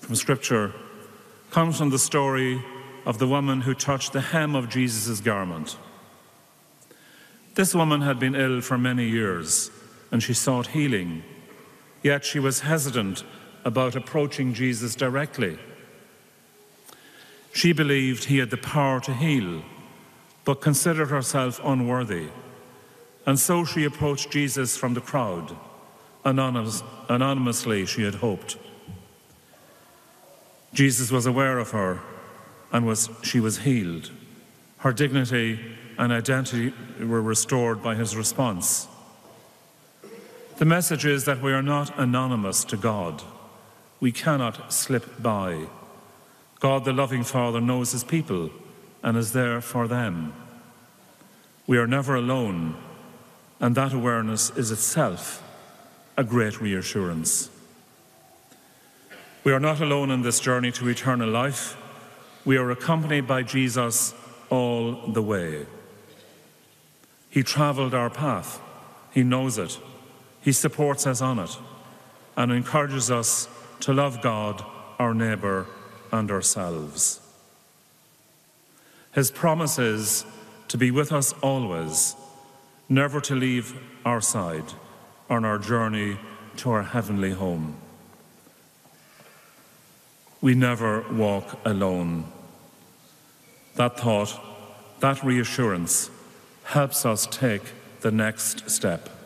from Scripture comes from the story of the woman who touched the hem of Jesus' garment. This woman had been ill for many years, and she sought healing, yet she was hesitant about approaching Jesus directly. She believed he had the power to heal, but considered herself unworthy, and so she approached Jesus from the crowd. Anonymously, she had hoped. Jesus was aware of her, and she was healed. Her dignity and identity were restored by his response. The message is that we are not anonymous to God. We cannot slip by. God, the loving Father, knows his people and is there for them. We are never alone, and that awareness is itself a great reassurance. We are not alone in this journey to eternal life. We are accompanied by Jesus all the way. He travelled our path. He knows it. He supports us on it and encourages us to love God, our neighbour, and ourselves. His promise is to be with us always, never to leave our side on our journey to our heavenly home. We never walk alone. That thought, that reassurance, helps us take the next step.